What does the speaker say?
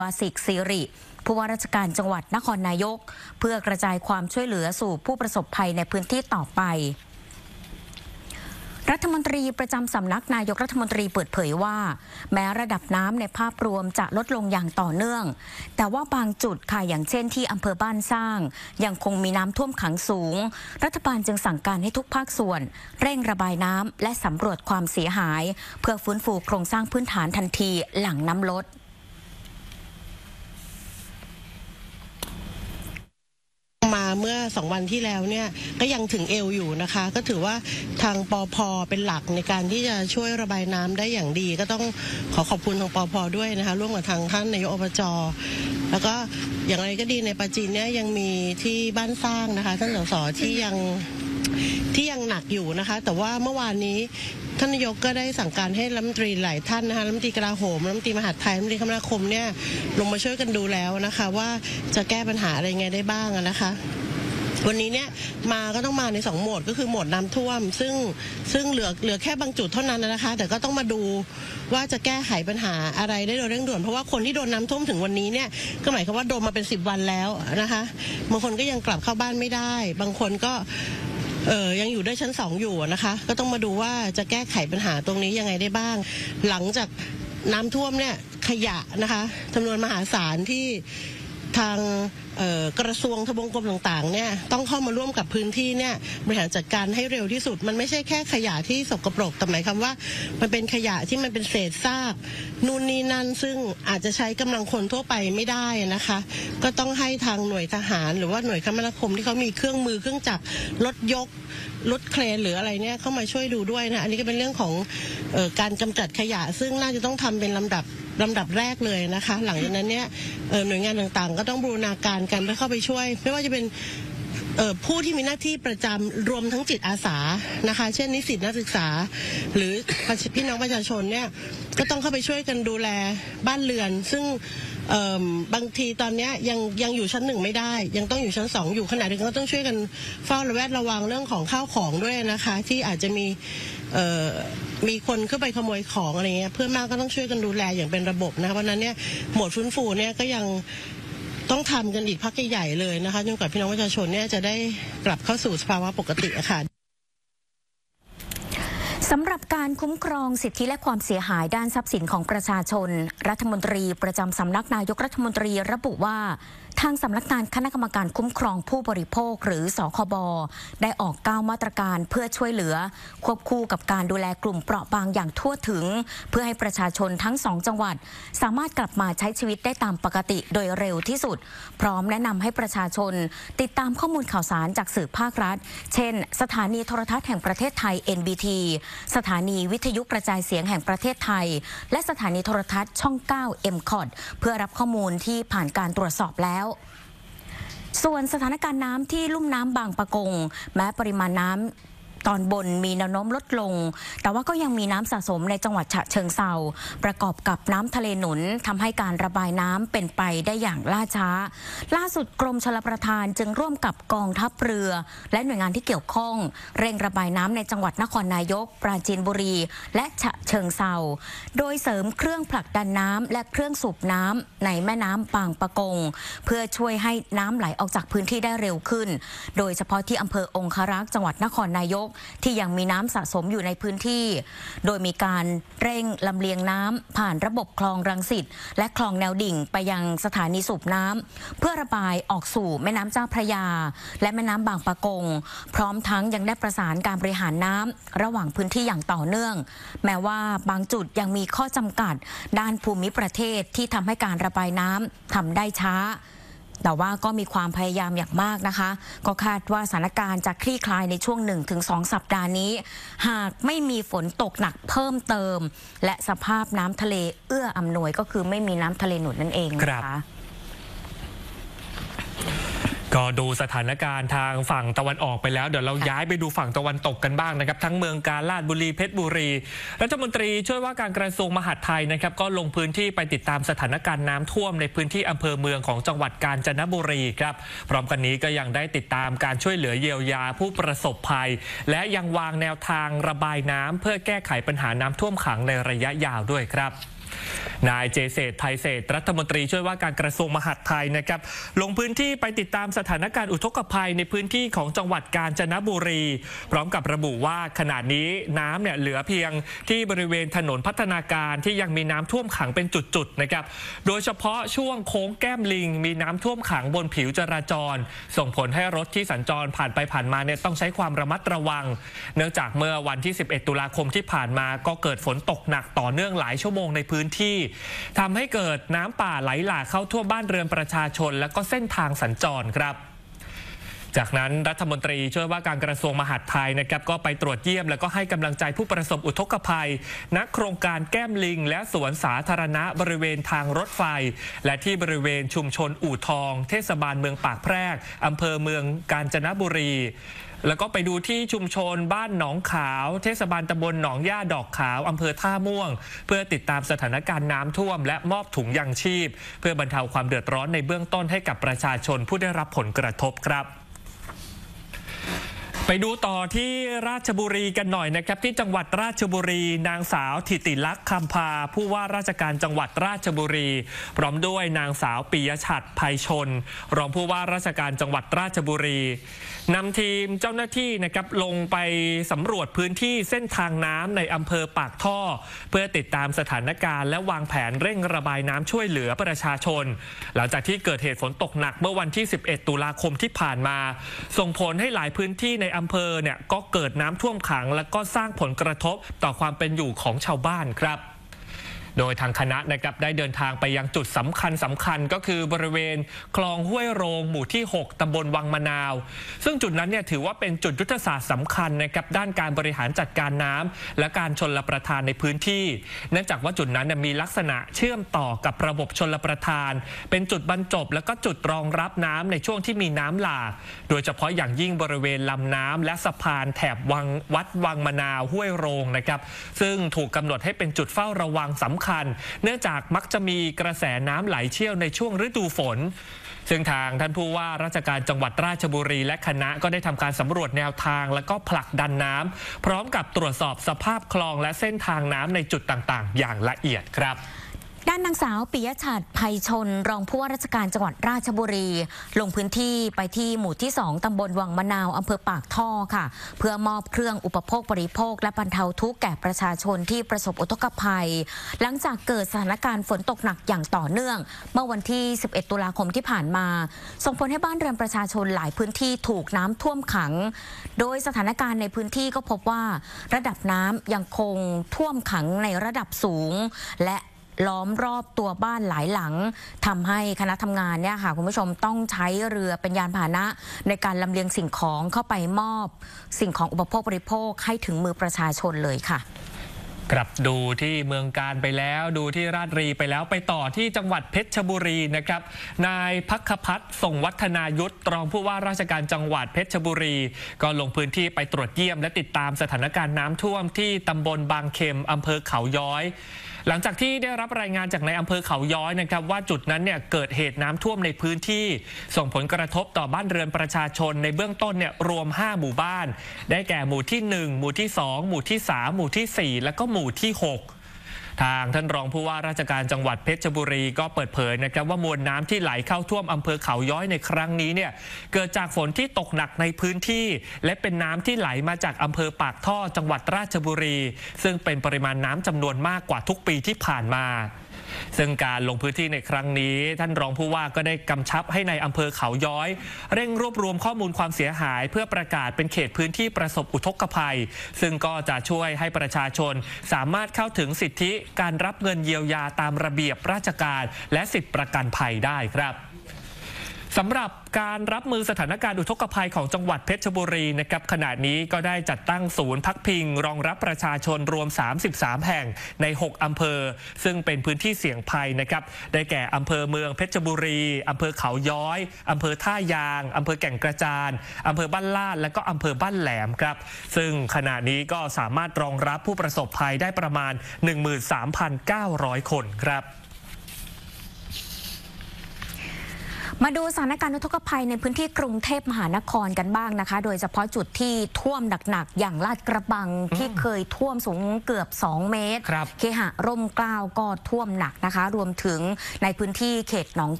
วาสิกศิริผู้ว่าราชการจังหวัดนครนายกเพื่อกระจายความช่วยเหลือสู่ผู้ประสบภัยในพื้นที่ต่อไปรัฐมนตรีประจำสำนักนายกรัฐมนตรีเปิดเผยว่าแม้ระดับน้ำในภาพรวมจะลดลงอย่างต่อเนื่องแต่ว่าบางจุดค่ะอย่างเช่นที่อำเภอบ้านสร้างยังคงมีน้ำท่วมขังสูงรัฐบาลจึงสั่งการให้ทุกภาคส่วนเร่งระบายน้ำและสำรวจความเสียหายเพื่อฟื้นฟูโครงสร้างพื้นฐานทันทีหลังน้ำลดมาเมื่อ2 วันที่แล้วเนี่ยก็ยังถึงเอวอยู่นะคะก็ถือว่าทางปภ.เป็นหลักในการที่จะช่วยระบายน้ำได้อย่างดีก็ต้องขอบคุณทางปภ.ด้วยนะคะร่วมกับทางท่านนายกอบจ.แล้วก็อย่างไรก็ดีในปราจีนเนี่ยยังมีที่บ้านสร้างนะคะท่านสส.ที่ยังหนักอยู่นะคะแต่ว่าเมื่อวานนี้ท่านนายกก็ได้สั่งการให้รัฐมนตรีหลายท่านนะคะรัฐมนตรีกลาโหมรัฐมนตรีมหาดไทยรัฐมนตรีคมนาคมเนี่ยลงมาช่วยกันดูแล้วนะคะว่าจะแก้ปัญหาอะไรไงได้บ้างนะคะวันนี้เนี่ยมาก็ต้องมาใน2 โหมดก็คือโหมดน้ำท่วมซึ่งเหลือแค่บางจุดเท่านั้นนะคะแต่ก็ต้องมาดูว่าจะแก้ไขปัญหาอะไรได้โดยเร่งด่วนเพราะว่าคนที่โดนน้ำท่วมถึงวันนี้เนี่ยก็หมายความว่าโดนมาเป็น10 วันแล้วนะคะบางคนก็ยังกลับเข้าบ้านไม่ได้บางคนก็ยังอยู่ได้ชั้น2อยู่นะคะก็ต้องมาดูว่าจะแก้ไขปัญหาตรงนี้ยังไงได้บ้างหลังจากน้ำท่วมเนี่ยขยะนะคะจำนวนมหาศาลที่ทางกระทรวงทบวงกรมต่างๆเนี่ยต้องเข้ามาร่วมกับพื้นที่เนี่ยบริหารจัดการให้เร็วที่สุดมันไม่ใช่แค่ขยะที่สกปรกแต่หมายความว่ามันเป็นขยะที่มันเป็นเศษซากนู่นนี่นั่นซึ่งอาจจะใช้กำลังคนทั่วไปไม่ได้นะคะก็ต้องให้ทางหน่วยทหารหรือว่าหน่วยคมนาคมที่เขามีเครื่องมือเครื่องจักรรถยกรถเครนหรืออะไรเนี่ยเข้ามาช่วยดูด้วยนะอันนี้ก็เป็นเรื่องของการกำจัดขยะซึ่งน่าจะต้องทำเป็นลำดับแรกเลยนะคะหลังจากนั้นเนี่ยหน่วยงานต่างๆก็ต้องบูรณาการกันเพื่อเข้าไปช่วยไม่ว่าจะเป็นผู้ที่มีหน้าที่ประจำรวมทั้งจิตอาสานะคะเช่นนิสิตนักศึกษาหรือพี่น้องประชาชนเนี่ยก็ต้องเข้าไปช่วยกันดูแลบ้านเรือนซึ่งบางทีตอนนี้ยังอยู่ชั้น1ไม่ได้ยังต้องอยู่ชั้น2อยู่ขณะเดียวกันก็ต้องช่วยกันเฝ้าระแวดระวังเรื่องของข้าวของด้วยนะคะที่อาจจะมีคนเข้าไปขโมยของอะไรเงี้ยเพื่อนมากก็ต้องช่วยกันดูแลอย่างเป็นระบบนะคะเพราะนั้นเนี่ยโหมดฟื้นฟูเนี่ยก็ยังต้องทำกันอีกพักใหญ่ๆเลยนะคะจนกว่าพี่น้องประชาชนเนี่ยจะได้กลับเข้าสู่สภาวะปกติค่ะสำหรับการคุ้มครองสิทธิและความเสียหายด้านทรัพย์สินของประชาชนรัฐมนตรีประจำสำนักนายกรัฐมนตรีระบุว่าทางสำนักงานคณะกรรมการคุ้มครองผู้บริโภคหรือสคบได้ออก9 มาตรการเพื่อช่วยเหลือควบคู่กับการดูแลกลุ่มเปราะบางอย่างทั่วถึงเพื่อให้ประชาชนทั้ง2 จังหวัดสามารถกลับมาใช้ชีวิตได้ตามปกติโดยเร็วที่สุดพร้อมแนะนำให้ประชาชนติดตามข้อมูลข่าวสารจากสื่อภาครัฐเช่นสถานีโทรทัศน์แห่งประเทศไทย NBT สถานีวิทยุกระจายเสียงแห่งประเทศไทยและสถานีโทรทัศน์ช่อง9 MCOT เพื่อรับข้อมูลที่ผ่านการตรวจสอบแล้วส่วนสถานการณ์น้ำที่ลุ่มน้ำบางปะกงแม้ปริมาณน้ำตอนบนมีแนวโน้มลดลงแต่ว่าก็ยังมีน้ำสะสมในจังหวัดฉะเชิงเทราประกอบกับน้ำทะเลหนุนทำให้การระบายน้ำเป็นไปได้อย่างล่าช้าล่าสุดกรมชลประทานจึงร่วมกับกองทัพเรือและหน่วยงานที่เกี่ยวข้องเร่งระบายน้ำในจังหวัดนครนายกปราจีนบุรีและฉะเชิงเทราโดยเสริมเครื่องผลักดันน้ำและเครื่องสูบน้ำในแม่น้ำบางปะกงเพื่อช่วยให้น้ำไหลออกจากพื้นที่ได้เร็วขึ้นโดยเฉพาะที่อำเภอองครักษ์จังหวัดนครนายกที่ยังมีน้ำสะสมอยู่ในพื้นที่โดยมีการเร่งลำเลียงน้ำผ่านระบบคลองรังสิตและคลองแนวดิ่งไปยังสถานีสูบน้ำเพื่อระบายออกสู่แม่น้ำเจ้าพระยาและแม่น้ำบางปะกงพร้อมทั้งยังได้ประสานการบริหารน้ำระหว่างพื้นที่อย่างต่อเนื่องแม้ว่าบางจุดยังมีข้อจำกัดด้านภูมิประเทศที่ทำให้การระบายน้ำทำได้ช้าแต่ว่าก็มีความพยายามอย่างมากนะคะก็คาดว่าสถานการณ์จะคลี่คลายในช่วง 1-2 สัปดาห์นี้หากไม่มีฝนตกหนักเพิ่มเติมและสภาพน้ำทะเลเอื้ออำนวยก็คือไม่มีน้ำทะเลหนุนนั่นเองนะคะก็ดูสถานการณ์ทางฝั่งตะวันออกไปแล้วเดี๋ยวเราย้ายไปดูฝั่งตะวันตกกันบ้างนะครับทั้งเมืองกาญจนบุรีเพชรบุรีรัฐมนตรีช่วยว่าการกระทรวงมหาดไทยนะครับก็ลงพื้นที่ไปติดตามสถานการณ์น้ำท่วมในพื้นที่อำเภอเมืองของจังหวัดกาญจนบุรีครับพร้อมกันนี้ก็ยังได้ติดตามการช่วยเหลือเยียวยาผู้ประสบภัยและยังวางแนวทางระบายน้ำเพื่อแก้ไขปัญหาน้ำท่วมขังในระยะยาวด้วยครับนายเจเศรษฐ์ไทยเศรษฐ์รัฐมนตรีช่วยว่าการกระทรวงมหาดไทยนะครับลงพื้นที่ไปติดตามสถานการณ์อุทกภัยในพื้นที่ของจังหวัดกาญจนบุรีพร้อมกับระบุว่าขณะนี้น้ำเนี่ยเหลือเพียงที่บริเวณถนนพัฒนาการที่ยังมีน้ำท่วมขังเป็นจุดๆนะครับโดยเฉพาะช่วงโค้งแก้มลิงมีน้ำท่วมขังบนผิวจราจรส่งผลให้รถที่สัญจรผ่านไปผ่านมาเนี่ยต้องใช้ความระมัดระวังเนื่องจากเมื่อวันที่11ตุลาคมที่ผ่านมาก็เกิดฝนตกหนักต่อเนื่องหลายชั่วโมงในพื้นที่ทำให้เกิดน้ำป่าไหลหลากเข้าท่วมบ้านเรือนประชาชนและก็เส้นทางสัญจรครับจากนั้นรัฐมนตรีช่วยว่าการกระทรวงมหาดไทยนะครับก็ไปตรวจเยี่ยมแล้วก็ให้กำลังใจผู้ประสบอุทกภัยณโครงการแก้มลิงและสวนสาธารณะบริเวณทางรถไฟและที่บริเวณชุมชนอู่ทองเทศบาลเมืองปากแพรกอำเภอเมืองกาญจนบุรีแล้วก็ไปดูที่ชุมชนบ้านหนองขาวเทศบาลตำบลหนองย่าดอกขาวอำเภอท่าม่วงเพื่อติดตามสถานการณ์น้ำท่วมและมอบถุงยางชีพเพื่อบรรเทาความเดือดร้อนในเบื้องต้นให้กับประชาชนผู้ได้รับผลกระทบครับไปดูต่อที่ราชบุรีกันหน่อยนะครับที่จังหวัดราชบุรีนางสาวถิติลักษณ์คำพาผู้ว่าราชการจังหวัดราชบุรีพร้อมด้วยนางสาวปิยฉัตรไพชนรองผู้ว่าราชการจังหวัดราชบุรีนำทีมเจ้าหน้าที่นะครับลงไปสำรวจพื้นที่เส้นทางน้ำในอำเภอปากท่อเพื่อติดตามสถานการณ์และวางแผนเร่งระบายน้ำช่วยเหลือประชาชนหลังจากที่เกิดเหตุฝนตกหนักเมื่อวันที่11ตุลาคมที่ผ่านมาส่งผลให้หลายพื้นที่ในอำเภอเนี่ยก็เกิดน้ำท่วมขังและก็สร้างผลกระทบต่อความเป็นอยู่ของชาวบ้านครับโดยทางคณะนะครับได้เดินทางไปยังจุดสำคัญก็คือบริเวณคลองห้วยโรงหมู่ที่6ตำบลวังมะนาวซึ่งจุดนั้นเนี่ยถือว่าเป็นจุดยุทธศาสตร์สำคัญนะครับด้านการบริหารจัดการน้ำและการชลประทานในพื้นที่เนื่องจากว่าจุดนั้นมีลักษณะเชื่อมต่อกับระบบชลประทานเป็นจุดบรรจบและก็จุดรองรับน้ำในช่วงที่มีน้ำหลากโดยเฉพาะอย่างยิ่งบริเวณลำน้ำและสะพานแถบวัดวังมะนาวห้วยโรงนะครับซึ่งถูกกำหนดให้เป็นจุดเฝ้าระวังสำคัญเนื่องจากมักจะมีกระแสน้ำไหลเชี่ยวในช่วงฤดูฝนซึ่งทางท่านผู้ว่าราชการจังหวัดราชบุรีและคณะก็ได้ทำการสำรวจแนวทางและก็ผลักดันน้ำพร้อมกับตรวจสอบสภาพคลองและเส้นทางน้ำในจุดต่างๆอย่างละเอียดครับด้านนางสาวปิยฉัตรไพชนรองผู้ว่าราชการจังหวัดราชบุรีลงพื้นที่ไปที่หมู่ที่2ตำบลวังมะนาวอำเภอปากท่อค่ะเพื่อมอบเครื่องอุปโภคบริโภคและบรรเทาทุกข์แก่ประชาชนที่ประสบอุทกภัยหลังจากเกิดสถานการณ์ฝนตกหนักอย่างต่อเนื่องเมื่อวันที่11ตุลาคมที่ผ่านมาส่งผลให้บ้านเรือนประชาชนหลายพื้นที่ถูกน้ำท่วมขังโดยสถานการณ์ในพื้นที่ก็พบว่าระดับน้ำยังคงท่วมขังในระดับสูงและล้อมรอบตัวบ้านหลายหลังทำให้คณะทำงานเนี่ยค่ะคุณผู้ชมต้องใช้เรือเป็นยานพาหนะในการลำเลียงสิ่งของเข้าไปมอบสิ่งของอุปโภคบริโภคให้ถึงมือประชาชนเลยค่ะกลับดูที่เมืองการไปแล้วดูที่ราชบุรีไปแล้วไปต่อที่จังหวัดเพชรบุรีนะครับนายภัคพัฒน์ส่งวัฒนายุทธรองผู้ว่าราชการจังหวัดเพชรบุรีก็ลงพื้นที่ไปตรวจเยี่ยมและติดตามสถานการณ์น้ำท่วมที่ตำบลบางเข็มอำเภอเขาย้อยหลังจากที่ได้รับรายงานจากในอำเภอเขาย้อยนะครับว่าจุดนั้นเนี่ยเกิดเหตุน้ำท่วมในพื้นที่ส่งผลกระทบต่อบ้านเรือนประชาชนในเบื้องต้นเนี่ยรวม5หมู่บ้านได้แก่หมู่ที่1หมู่ที่2หมู่ที่3หมู่ที่4และก็หมู่ที่6ทางท่านรองผู้ว่าราชการจังหวัดเพชรบุรีก็เปิดเผยนะครับว่ามวลน้ำที่ไหลเข้าท่วมอำเภอเขาย้อยในครั้งนี้เนี่ยเกิดจากฝนที่ตกหนักในพื้นที่และเป็นน้ำที่ไหลมาจากอำเภอปากท่อจังหวัดราชบุรีซึ่งเป็นปริมาณน้ำจำนวนมากกว่าทุกปีที่ผ่านมาซึ่งการลงพื้นที่ในครั้งนี้ท่านรองผู้ว่าก็ได้กำชับให้ในอำเภอเขาย้อยเร่งรวบรวมข้อมูลความเสียหายเพื่อประกาศเป็นเขตพื้นที่ประสบอุทกภัยซึ่งก็จะช่วยให้ประชาชนสามารถเข้าถึงสิทธิการรับเงินเยียวยาตามระเบียบราชการและสิทธิประกันภัยได้ครับสำหรับการรับมือสถานการณ์อุทกภัยของจังหวัดเพชรบุรีนะครับขณะนี้ก็ได้จัดตั้งศูนย์พักพิงรองรับประชาชนรวม33แห่งใน6อำเภอซึ่งเป็นพื้นที่เสี่ยงภัยนะครับได้แก่อำเภอเมืองเพชรบุรีอำเภอเขาย้อยอำเภอท่ายางอำเภอแก่งกระจานอำเภอบ้านลาดและก็อำเภอบ้านแหลมครับซึ่งขณะนี้ก็สามารถรองรับผู้ประสบภัยได้ประมาณ 13,900 คนครับมาดูสถานการณ์อุทกภัยในพื้นที่กรุงเทพมหานครกันบ้างนะคะโดยเฉพาะจุดที่ท่วมหนักๆอย่างลาดกระบังที่เคยท่วมสูงเกือบ2 เมตรเคหะร่มเกล้าก็ท่วมหนักนะคะรวมถึงในพื้นที่เขตหนอง